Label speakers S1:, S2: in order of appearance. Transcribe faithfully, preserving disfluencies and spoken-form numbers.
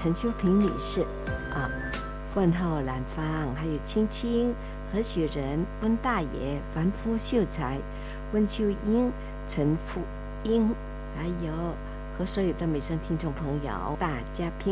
S1: 陈秀萍女士啊，问候兰芳，还有青青、何雪人、温大爷、凡夫秀才、温秋英、陈富英，还有和所有的美声听众朋友大家平